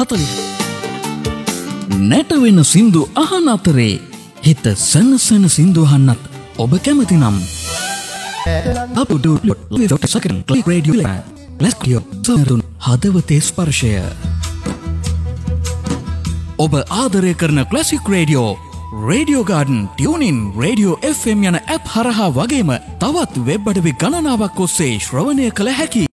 නැටවෙන සින්දු අහන අතරේ හිත සනසන සින්දු අහන්නත් ඔබ කැමති නම් හදවතේ ස්පර්ශය ඔබ ආදරය කරන classic radio radio garden tuning radio FM යන ඇප් හරහා වගේම තවත් වෙබ් අඩවි ගණනාවක් ඔස්සේ ශ්‍රවණය කළ හැකි